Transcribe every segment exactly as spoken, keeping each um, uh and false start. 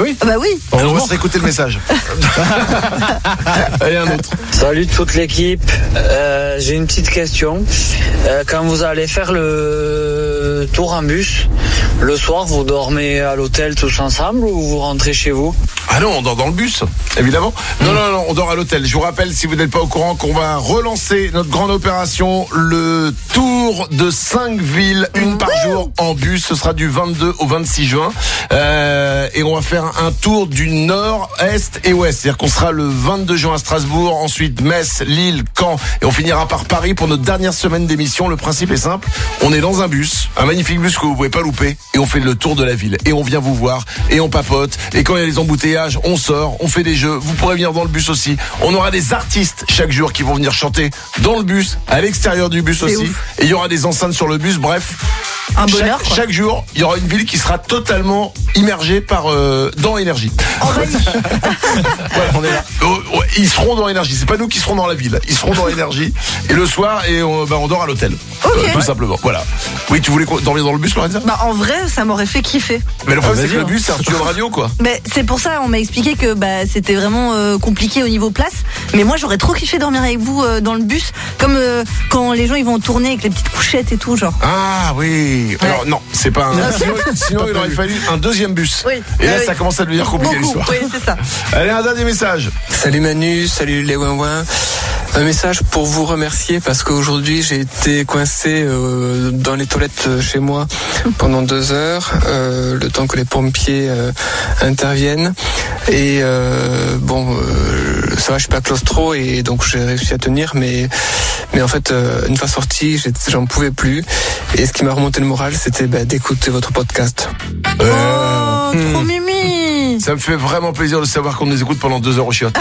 Ah oui. Ah bah oui. On va se réécouter le message. Allez, un autre. Salut toute l'équipe. Euh, j'ai une petite question. Euh, quand vous allez faire le tour en bus, le soir, vous dormez à l'hôtel tous ensemble ou vous rentrez chez vous ? Ah non, on dort dans le bus, évidemment. Non, non, non, on dort à l'hôtel. Je vous rappelle, si vous n'êtes pas au courant, qu'on va relancer notre grande opération, le tour de cinq villes, une par jour en bus. Ce sera du vingt-deux au vingt-six juin. Euh, et on va faire un tour du nord, est et ouest. C'est-à-dire qu'on sera le vingt-deux juin à Strasbourg, ensuite Metz, Lille, Caen, et on finira par Paris pour notre dernière semaine d'émission. Le principe est simple. On est dans un bus, un magnifique bus que vous pouvez pas louper, et on fait le tour de la ville. Et on vient vous voir, et on papote, et quand il y a les embouteillages, on sort, on fait des jeux. Vous pourrez venir dans le bus aussi. On aura des artistes chaque jour qui vont venir chanter dans le bus, à l'extérieur du bus aussi. Ouf. Et il y aura des enceintes sur le bus. Bref, un bonheur. Chaque, chaque jour, il y aura une ville qui sera totalement immergée par euh, dans énergie. Envahie. Ouais, on est là. Oh, ouais, ils seront dans énergie. C'est pas nous qui serons dans la ville. Ils seront dans énergie. Et le soir, et on, bah, on dort à l'hôtel. Okay. Euh, tout ouais. simplement. Voilà. Oui, tu voulais dormir dans le bus, Lorenza ? Bah en vrai, ça m'aurait fait kiffer. Mais le problème, ah, c'est que le bus, c'est un studio de radio, quoi. Mais c'est pour ça, on m'a expliqué que bah c'était vraiment euh, compliqué au niveau place. Mais moi, j'aurais trop kiffé dormir avec vous euh, dans le bus, comme euh, quand les gens ils vont tourner avec les petites couchettes et tout, genre. Ah oui. Ouais. Alors non, c'est pas un. sinon, sinon il aurait fallu un deuxième bus. Oui. Et là, oui. ça commence à devenir compliqué Beaucoup. l'histoire. Oui, c'est ça. Allez, un dernier message. Salut Manu, salut les ouin-ouin. Un message pour vous remercier parce qu'aujourd'hui j'ai été coincé euh, dans les toilettes chez moi pendant deux heures, euh, le temps que les pompiers euh, interviennent. Et euh, bon, euh, ça va, je suis pas claustro et donc j'ai réussi à tenir, mais mais en fait euh, une fois sorti, j'en pouvais plus. Et ce qui m'a remonté le moral, c'était bah, d'écouter votre podcast. Euh... Oh, hmm. trop mimi. Ça me fait vraiment plaisir de savoir qu'on nous écoute pendant deux heures au chiottes.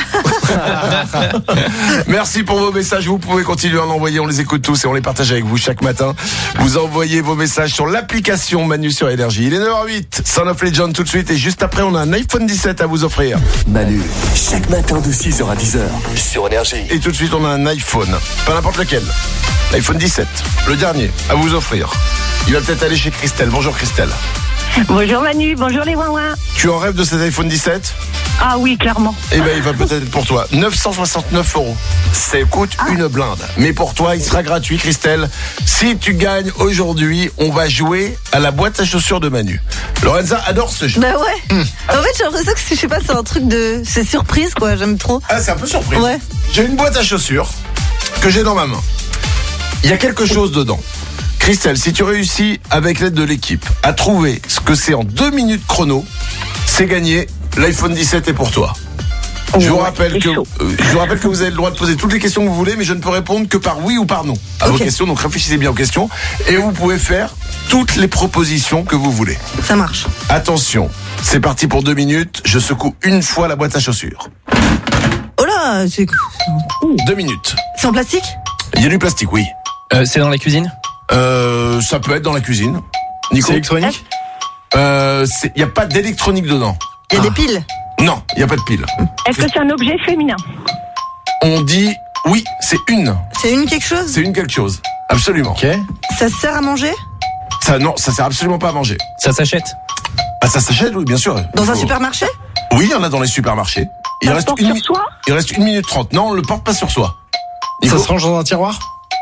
Merci pour vos messages. Vous pouvez continuer à en envoyer. On les écoute tous et on les partage avec vous chaque matin. Vous envoyez vos messages sur l'application Manu sur Énergie. Il est neuf heures zéro huit. Son of Legend tout de suite. Et juste après, on a un iPhone dix-sept à vous offrir. Manu, chaque matin de six heures à dix heures sur Énergie. Et tout de suite, on a un iPhone. Pas n'importe lequel. L'iPhone dix-sept. Le dernier à vous offrir. Il va peut-être aller chez Christelle. Bonjour Christelle. Bonjour Manu, bonjour les ouin-ouin. Tu en rêves de cet iPhone dix-sept ? Ah oui, clairement. Eh ben, il va peut-être être pour toi. neuf cent soixante-neuf euros. Ça coûte ah. une blinde. Mais pour toi, il sera gratuit, Christelle. Si tu gagnes aujourd'hui, on va jouer à la boîte à chaussures de Manu. Lorenza adore ce jeu. Bah ouais. Mmh. En fait, j'ai l'impression que je sais pas, c'est un truc de, c'est surprise quoi. J'aime trop. Ah, c'est un peu surprise. Ouais. J'ai une boîte à chaussures que j'ai dans ma main. Il y a quelque chose dedans. Christelle, si tu réussis avec l'aide de l'équipe à trouver ce que c'est en deux minutes chrono, c'est gagné. L'iPhone dix-sept est pour toi. Je vous rappelle que euh, je vous rappelle que vous avez le droit de poser toutes les questions que vous voulez, mais je ne peux répondre que par oui ou par non à okay. vos questions. Donc réfléchissez bien aux questions et vous pouvez faire toutes les propositions que vous voulez. Ça marche. Attention, c'est parti pour deux minutes. Je secoue une fois la boîte à chaussures. Oh là, c'est deux minutes. C'est en plastique ? Il y a du plastique, oui. Euh, c'est dans la cuisine ? Euh, ça peut être dans la cuisine. Nico ? C'est électronique ? Euh, il n'y a pas d'électronique dedans. Il y a ah. des piles ? Non, il n'y a pas de piles. Est-ce que c'est un objet féminin ? On dit oui, c'est une. C'est une quelque chose ? C'est une quelque chose. Absolument. Ok. Ça sert à manger ? Ça, non, ça sert absolument pas à manger. Ça s'achète ? Ah, ça s'achète, oui, bien sûr. Dans faut... un supermarché ? Oui, il y en a dans les supermarchés. Il ça reste porte une sur mi... soi ? Il reste une minute trente. Non, on le porte pas sur soi. Ça faut... se range dans un tiroir ?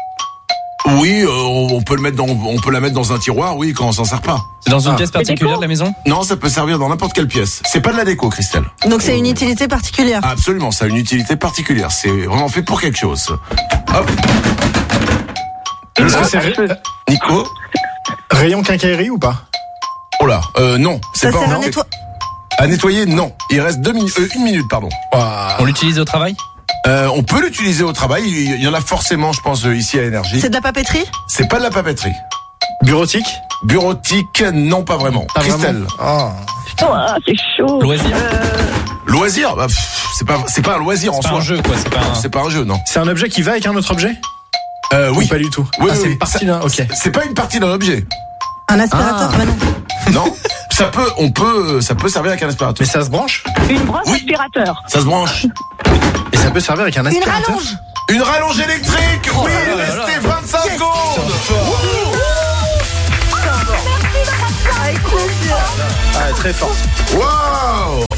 Oui, euh, on peut le mettre dans, on peut la mettre dans un tiroir, oui, quand on s'en sert pas. C'est dans une ah. pièce particulière de la maison ? Non, ça peut servir dans n'importe quelle pièce. C'est pas de la déco, Christelle. Donc c'est une utilité particulière. Ah, absolument, ça a une utilité particulière. C'est vraiment fait pour quelque chose. Hop. Est-ce que c'est ré... Nico ? Rayon quincaillerie ou pas ? Oh là, euh, non. C'est ça pas sert un... à nettoyer. À nettoyer, non. Il reste deux minutes, euh, une minute, pardon. Wow. On l'utilise au travail ? Euh, on peut l'utiliser au travail. Il y en a forcément, je pense, ici à Énergie. C'est de la papeterie ? C'est pas de la papeterie. Bureautique ? Bureautique, non, pas vraiment. Pas Christelle. Vraiment. Oh, c'est chaud. Loisir ? Euh... Loisir, bah, pff, c'est pas, c'est pas un loisir c'est en soi. soi. C'est pas un jeu, quoi. C'est pas un... C'est pas un jeu, non. C'est un objet qui va avec un autre objet ? Euh, oui. Ou pas du tout. Oui, ah, oui, c'est oui. une partie ça, d'un. Ok. C'est pas une partie d'un objet. Un aspirateur ? Ah. Bah non. Non. Ça peut, on peut, ça peut servir avec un aspirateur. Mais ça se branche ? Une brosse oui. aspirateur. Ça se branche. Et ça peut servir avec un aspirateur ? Une rallonge ? Une rallonge électrique. Oh oui, là il là restait là. vingt-cinq Yes. secondes. Avec plaisir. Ah, très fort. Waouh.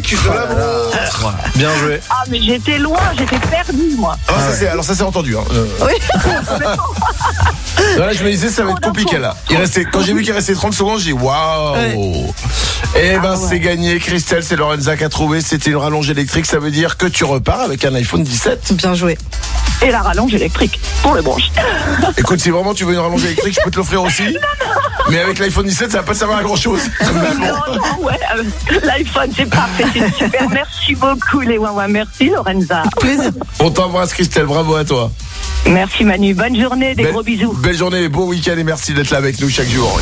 Eric de la montre. Bien joué. Ah, mais j'étais loin, j'étais perdue, moi. Ah, ça, c'est, alors ça c'est entendu. Hein. Euh, Oui. Là, je me disais ça va être compliqué là. Il restait, quand j'ai vu qu'il restait trente secondes, j'ai dit waouh. Ouais. Eh ben Ah ouais. c'est gagné. Christelle, c'est Lorenza qui a trouvé. C'était une rallonge électrique. Ça veut dire que tu repars avec un iPhone dix-sept. Bien joué. Et la rallonge électrique pour les branches. Écoute, si vraiment tu veux une rallonge électrique, je peux te l'offrir aussi. Mais avec l'iPhone dix-sept, ça va pas te servir à grand chose. Non, non, ouais, euh, l'iPhone, c'est parfait, c'est super. Merci beaucoup, les Wawa. Merci, Lorenza. Plaisir. On t'embrasse, Christelle. Bravo à toi. Merci, Manu. Bonne journée, des Belle- gros bisous. Belle journée, bon week-end et merci d'être là avec nous chaque jour.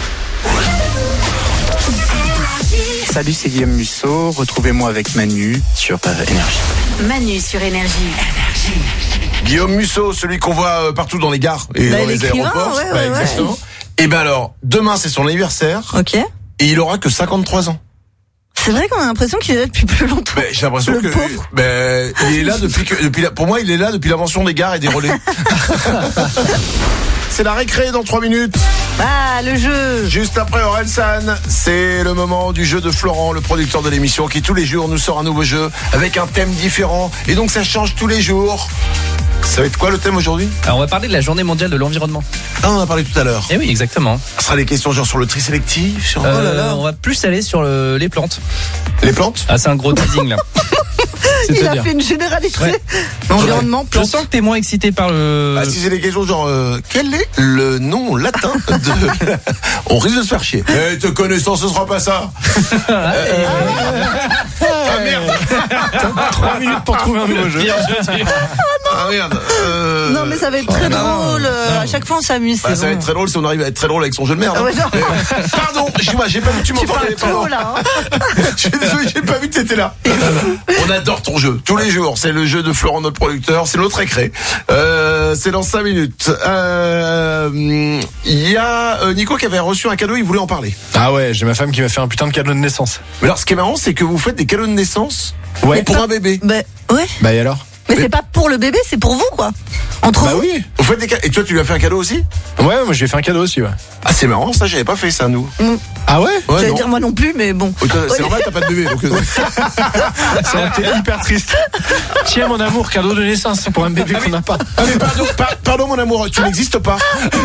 Salut, c'est Guillaume Musso. Retrouvez-moi avec Manu sur euh, Énergie. Manu sur Énergie. Guillaume Musso, celui qu'on voit euh, partout dans les gares et Bah, dans les l'écrivain, aéroports. ouais, Bah, ouais, ouais. exactement. Et ben alors, demain c'est son anniversaire Ok. et il aura que cinquante-trois ans. C'est vrai qu'on a l'impression qu'il est là depuis plus longtemps. Ben, j'ai l'impression Le que pauvre. ben, il est là depuis que depuis la, pour moi il est là depuis l'invention des gares et des relais. C'est la récré dans trois minutes. Ah, le jeu. Juste après Orelsan, c'est le moment du jeu de Florent, le producteur de l'émission, qui tous les jours nous sort un nouveau jeu avec un thème différent. Et donc ça change tous les jours. Ça va être quoi le thème aujourd'hui? Alors on va parler de la journée mondiale de l'environnement. Ah, on en a parlé tout à l'heure. Eh oui, exactement. Ce sera des questions genre sur le tri sélectif, sur Euh, on va plus aller sur le- les plantes. les plantes. Ah, c'est un gros teasing là. Il a C'est-à-dire. fait une généralité. Ouais. Environnement, Je plantes. sens que t'es moins excité par le. Ah, si c'est des questions genre euh, quel est le nom latin de on risque de se faire chier. Eh, te connaissant, ce sera pas ça. Ah, Ah merde. trois minutes pour trouver un nouveau jeu. Ah merde. Euh, Non, mais ça va être très non, drôle. euh, À chaque fois, on s'amuse. Bah, c'est ça va bon. être très drôle si on arrive à être très drôle avec son jeu de merde. Ah ouais, hein. non. Mais, pardon, excuse-moi, j'ai pas vu que tu Tu m'entendais. parles trop, là. hein. Je suis désolé, j'ai pas vu que t'étais là. On adore ton jeu. Tous les jours, c'est le jeu de Florent, notre producteur. C'est notre récré. Euh, c'est dans cinq minutes. Euh, Il y a euh, Nico qui avait reçu un cadeau, il voulait en parler. Ah ouais, j'ai ma femme qui m'a fait un putain de cadeau de naissance. Mais alors, ce qui est marrant, c'est que vous faites des cadeaux de naissance Ouais. pour un bébé. Bah, ouais. Bah et alors? Mais c'est pas pour le bébé, c'est pour vous, quoi. Entre Bah vous. oui. Vous faites des ca- Et toi, tu lui as fait un cadeau aussi? Ouais, moi j'ai fait un cadeau aussi, ouais. Ah, c'est marrant, ça, j'avais pas fait ça, nous. Ah ouais? Ouais, J'allais non. dire moi non plus, mais bon. Oh, toi, C'est Ouais. normal, t'as pas de bébé. Donc... euh, Ça a été hyper triste. Tiens mon amour, cadeau de naissance pour un bébé qu'on n'a pas. Ah, mais pardon, par- pardon, mon amour, tu n'existes pas.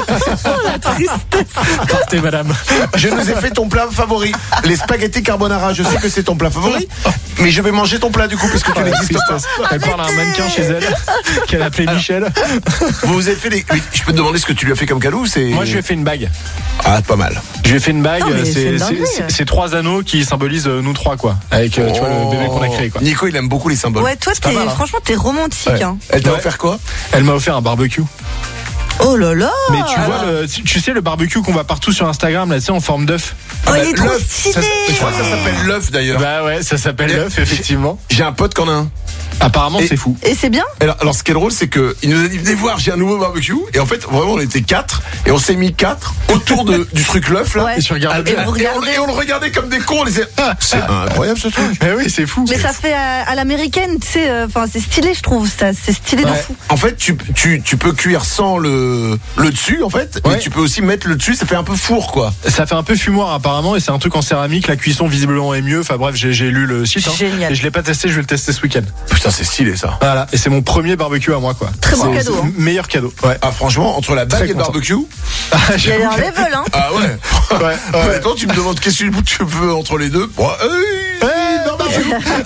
Partez madame. Je nous ai fait ton plat favori, les spaghettis carbonara. Je sais que c'est ton plat favori, mais je vais manger ton plat du coup parce que tu n'existes pas. Elle parle à un mannequin chez elle qu'elle a appelé Michel. Vous vous avez fait des... Oui, je peux te demander ce que tu lui as fait comme cadeau ou c'est... Moi je lui ai fait une bague. Ah, pas mal. Je lui ai fait une bague, Ah, mais c'est c'est une c'est- dinguerie. c'est- c'est trois anneaux qui symbolisent euh, nous trois quoi. Avec euh, tu vois le bébé qu'on a créé quoi. Nico, il aime beaucoup les symboles. Ouais, toi, pas t'es, mal, hein. franchement, t'es romantique. Ouais. Hein. Elle t'a Ouais. offert quoi? Elle m'a offert un barbecue. Oh là là. Mais tu vois le, tu, tu sais le barbecue qu'on voit partout sur Instagram là, tu sais en forme d'œuf. Oh, il est trop l'œuf, stylé. ça- je crois que ça s'appelle l'œuf d'ailleurs. Bah ouais, ça s'appelle Et- l'œuf effectivement. J'ai un pote qui en a un. Apparemment Et- c'est fou. Et c'est bien. Alors, alors, ce qui est drôle, c'est que il nous a dit venez voir, j'ai un nouveau barbecue. Et en fait, vraiment, on était quatre et on s'est mis quatre autour de, du truc l'œuf là. Ouais. Et tu regardes Et bien. vous Et on, regardez. et on le regardait comme des cons. On disait ah, c'est incroyable ce truc. Mais oui, c'est fou. Mais ça fait à, à l'américaine, tu sais. Enfin, c'est stylé, je trouve. Ça, c'est stylé de Ouais. fou. En fait, tu, tu, tu peux cuire sans le, le dessus, en fait. Ouais. Et tu peux aussi mettre le dessus. Ça fait un peu four, quoi. Ça fait un peu fumoir apparemment et c'est un truc en céramique. La cuisson visiblement est mieux. Enfin bref, j'ai j'ai lu le site. hein. Génial. Et je l'ai pas testé. Je vais le tester ce week-end. Putain, c'est stylé ça. Voilà. Et c'est mon premier barbecue à moi quoi. Très bon C'est- cadeau, c'est hein. le meilleur cadeau. Ouais. Ah, franchement, entre la bague Très et le content. barbecue. Il y a un level, hein. Ah ouais. Ouais, ouais. Maintenant, tu me demandes qu'est-ce que tu veux entre les deux. Bon, hey, barbecue.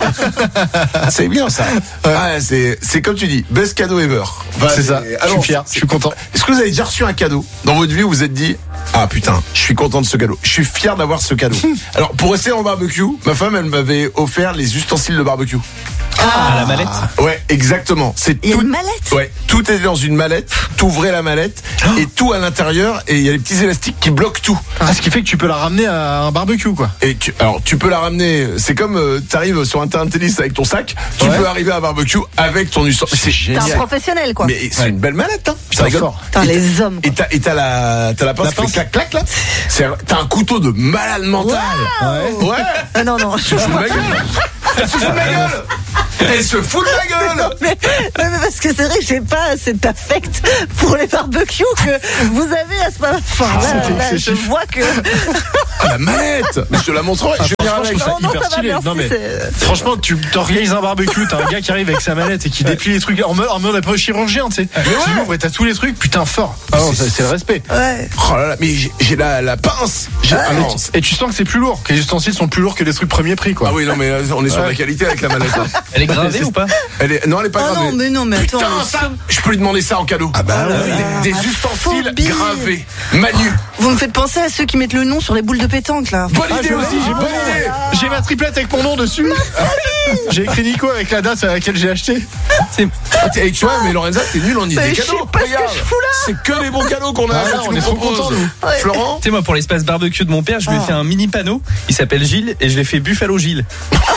C'est bien ça. Ah, c'est, c'est comme tu dis, best cadeau ever. Enfin, C'est ça. Je alors, suis fier. c'est- Je suis content. Est-ce que vous avez déjà reçu un cadeau dans votre vie où vous vous êtes dit ah putain, je suis content de ce cadeau. Je suis fier d'avoir ce cadeau. Alors pour rester en barbecue, ma femme elle m'avait offert les ustensiles de barbecue. À la mallette. Ouais, exactement. C'est Il y a tout. une mallette. Ouais, tout est dans une mallette. T'ouvrais la mallette et tout à l'intérieur et il y a les petits élastiques qui bloquent tout. Ah, ce qui fait que tu peux la ramener à un barbecue quoi. Et tu, alors tu peux la ramener. C'est comme euh, t'arrives sur un terrain de tennis avec ton sac. Tu Ouais. peux arriver à un barbecue avec ton ustensile. C'est T'es un génial. professionnel, quoi. Mais c'est Ouais. une belle mallette, hein. Putain, rigole. fort. Putain, Et les t'as- hommes, Et quoi. t'as, et t'as la, t'as la pince La qui fait pince. clac clac là. C'est, t'as un couteau de malade mental. Ouais. Ouais. Ah non, non. Tu fous de ma gueule. Tu fous de ma gueule. Elle se fout de la gueule. mais, mais parce que c'est vrai que j'ai pas cet affect pour les barbecues que vous avez à ce moment. Enfin, Ah, là, c'était là, je excessif. vois que. Ah, la mallette. Mais je te la montrerai. Ah, Je vais venir franchement, avec. je trouve ça Non, non, hyper ça va, stylé. merci, Non, mais c'est- franchement, tu t'organises un barbecue, t'as un gars qui arrive avec sa manette et qui déplie les trucs en mode, en mode après chirurgien, tu sais. Tu ouvres et t'as tous les trucs, putain, fort. Ah non, c'est c'est le respect. Ouais. Oh là là, mais j'ai- j'ai la, la pince. J'ai- ah non. Et tu sens que c'est plus lourd, que les ustensiles sont plus lourds que les trucs premier prix, quoi. Ah oui, non, mais là, on est sur de la qualité avec la mallette. hein. Elle est gravée ou pas? Elle est, non, elle est pas Oh gravée. non, mais non, mais attends. Putain, ça, je peux lui demander ça en cadeau. Ah bah Des, des ma ustensiles phobie. gravés. Manu. Vous me faites penser à ceux qui mettent le nom sur les boules de pétanque là. Bonne Ah, idée je aussi, aussi, j'ai bonne pas idée. J'ai ma triplette avec mon nom dessus. J'ai écrit Nico avec la date à laquelle j'ai acheté. Ah, t'es- Et tu vois, mais Lorenza, t'es nul en idée Mais je cadeaux. sais pas ce que Regarde, je fous là. c'est que des bons cadeaux qu'on a. Ah que non, tu on nous est trop proposes. contents, nous. Ouais. Florent. Tu sais, moi, pour l'espace barbecue de mon père, je lui ai Oh. fait un mini panneau. Il s'appelle Gilles et je l'ai fait Buffalo Gilles.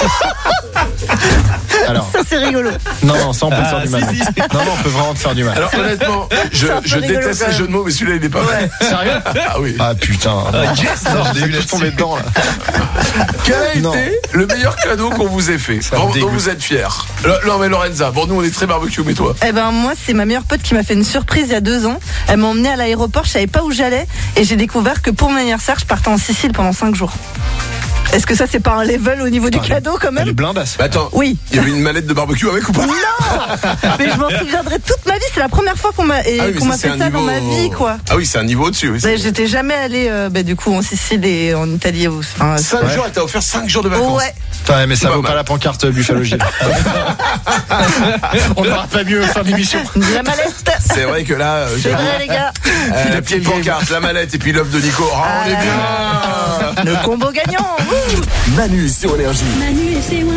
Alors, Ça c'est rigolo. non, non, ça on peut te Ah, faire du si, mal. si. Non, non, on peut vraiment te faire du mal. Alors honnêtement, je, C'est un peu je rigolo, déteste quand les même. jeux de mots, mais celui-là il est pas mal. Sérieux? Ah oui. Ah putain. Non, yes, non, je l'ai j'ai eu tous là-dessus. tombé dedans là. Quel a Non. été le meilleur cadeau qu'on vous ait fait, Ça me dont, dont dégoûte. vous êtes fiers? Le- Non mais Lorenza, bon nous on est très barbecue, mais toi? Eh ben moi c'est ma meilleure pote qui m'a fait une surprise il y a deux ans. Elle m'a emmenée à l'aéroport, je savais pas où j'allais et j'ai découvert que pour mon anniversaire je partais en Sicile pendant cinq jours. Est-ce que ça c'est pas un level au niveau du Putain, cadeau quand Elle est même? blindasse. Bah, attends, Oui. il y avait une mallette de barbecue avec ou pas? Mais je m'en souviendrai toute ma vie, c'est la première fois qu'on m'a et Ah oui, mais qu'on m'a c'est fait un ça dans niveau- ma vie quoi. Ah oui, c'est un niveau au-dessus. Oui, Ouais, J'étais jamais allée euh, bah, du coup en Sicile et en Italie. Enfin, cinq Ouais. jours, elle t'a offert cinq jours de vacances. ouais. Ouais, mais ça Pas vaut mal. pas la pancarte euh, Buffalo Gilles. On n'aura pas mieux fin d'émission. La mallette. C'est vrai que là, euh, C'est j'avoue, vrai les gars. euh, la petite pancarte, la mallette et puis l'œuf de Nico. Ah, on est bien. Le combo gagnant. Wouh. Manu sur Énergie. Manu et ses